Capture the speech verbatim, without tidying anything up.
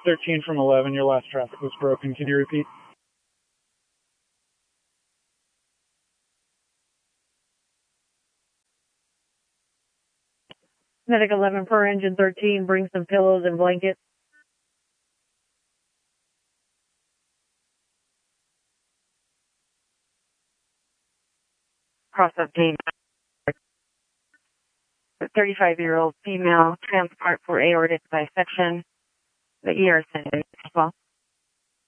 thirteen from eleven, your last traffic was broken. Can you repeat? Medic eleven for engine thirteen, bring some pillows and blankets. Cross obtained. A thirty-five-year-old female, transport for aortic dissection. The E R sent as well.